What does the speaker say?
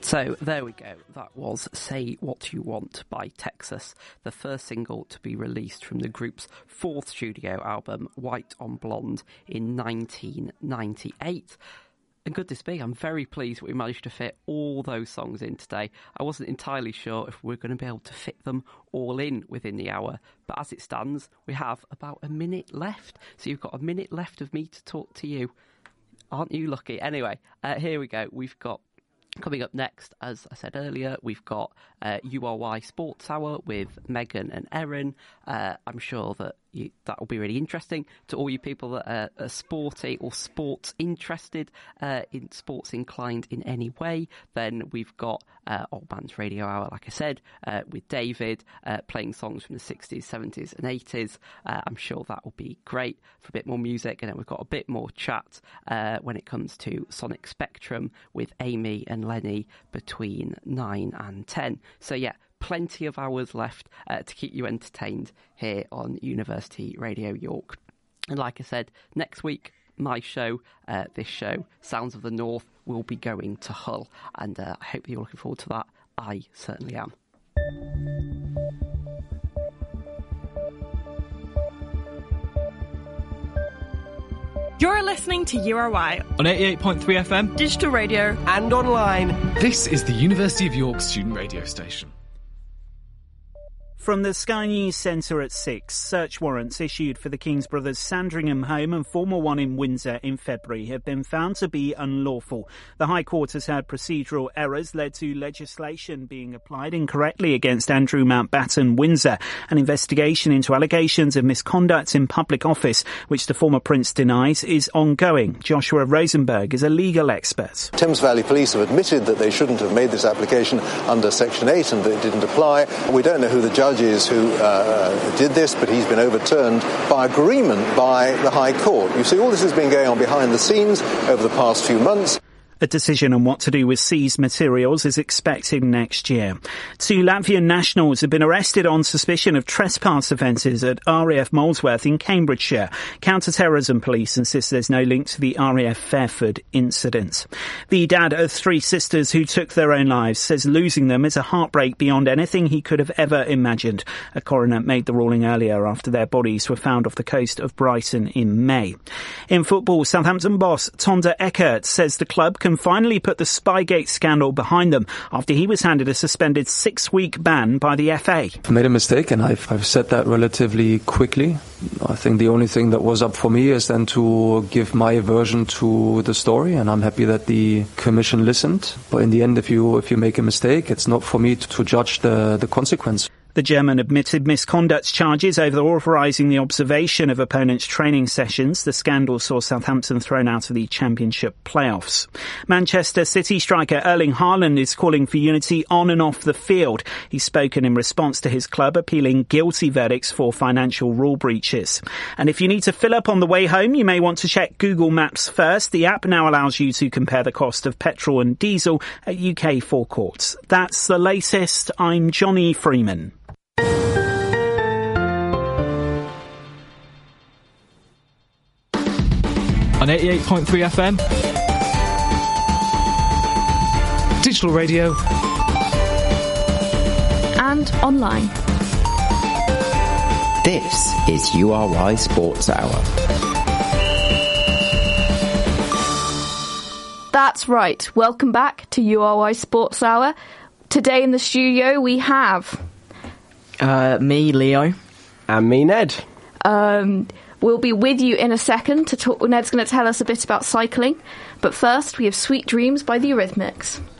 So there we go. That was Say What You Want by Texas, the first single to be released from the group's fourth studio album, White on Blonde, in 1998. And goodness me, I'm very pleased that we managed to fit all those songs in today. I wasn't entirely sure if we're going to be able to fit them all in within the hour, but as it stands, we have about a minute left. So you've got a minute left of me to talk to you. Aren't you lucky? Anyway, here we go. We've got coming up next, as I said earlier, we've got URY Sports Hour with Megan and Erin. I'm sure that that will be really interesting to all you people that are sporty or sports interested, in sports inclined in any way. Then we've got Old Man's Radio Hour, like I said, with David playing songs from the 60s, 70s and 80s. I'm sure that will be great for a bit more music. And then we've got a bit more chat when it comes to Sonic Spectrum with Amy and Lenny between 9 and 10. So yeah, plenty of hours left to keep you entertained here on University Radio York. And like I said, next week, my show, this show, Sounds of the North, will be going to Hull. And I hope you're looking forward to that. I certainly am. You're listening to URY on 88.3 FM, digital radio and online. This is the University of York student radio station. From the Sky News Centre at 6, search warrants issued for the King's Brothers Sandringham home and former one in Windsor in February have been found to be unlawful. The High Court has had procedural errors led to legislation being applied incorrectly against Andrew Mountbatten Windsor. An investigation into allegations of misconduct in public office, which the former Prince denies, is ongoing. Joshua Rosenberg is a legal expert. Thames Valley Police have admitted that they shouldn't have made this application under Section 8 and that it didn't apply. We don't know who the judge is who did this, but he's been overturned by agreement by the High Court. You see, all this has been going on behind the scenes over the past few months. A decision on what to do with seized materials is expected next year. 2 Latvian nationals have been arrested on suspicion of trespass offences at RAF Molesworth in Cambridgeshire. Counter-terrorism police insist there's no link to the RAF Fairford incident. The dad of 3 sisters who took their own lives says losing them is a heartbreak beyond anything he could have ever imagined. A coroner made the ruling earlier after their bodies were found off the coast of Brighton in May. In football, Southampton boss Tonda Eckert says the club can finally put the Spygate scandal behind them after he was handed a suspended 6-week ban by the FA. I made a mistake and I've said that relatively quickly. I think the only thing that was up for me is then to give my version to the story, and I'm happy that the commission listened. But in the end, if you make a mistake, it's not for me to judge the consequence. The German admitted misconduct charges over authorising the observation of opponents' training sessions. The scandal saw Southampton thrown out of the Championship playoffs. Manchester City striker Erling Haaland is calling for unity on and off the field. He's spoken in response to his club appealing guilty verdicts for financial rule breaches. And if you need to fill up on the way home, you may want to check Google Maps first. The app now allows you to compare the cost of petrol and diesel at UK forecourts. That's the latest. I'm Johnny Freeman. On 88.3 FM, digital radio and online. This is URY Sports Hour. That's right. Welcome back to URY Sports Hour. Today in the studio we have me, Leo, and me, Ned. We'll be with you in a second to talk. Ned's going to tell us a bit about cycling. But first, we have Sweet Dreams by the Eurythmics.